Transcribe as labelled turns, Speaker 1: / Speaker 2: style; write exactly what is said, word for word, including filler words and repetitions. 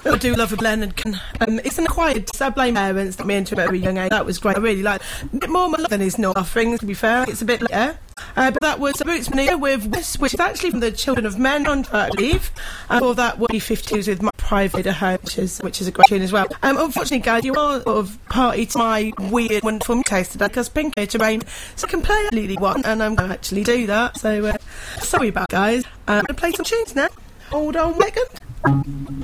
Speaker 1: I do love a Leonard Cohen. Um, it's an acquired taste. I blame parents that me into a very young age. That was great. I really like it. A bit more my love than his North offerings, to be fair. It's a bit later. Uh, but that was Roots Mania with West, which is actually from the Children of Men on, I believe. And for that would be fifty-twos with My Private Home, which is which is a great tune as well. Um, unfortunately, guys, you are sort of party to my weird, wonderful taste today because Pink here to rain, so I can play a Lily one, and I'm going to actually do that. So uh, sorry about it, guys. Uh, I'm going to play some tunes now. Hold on, Megan.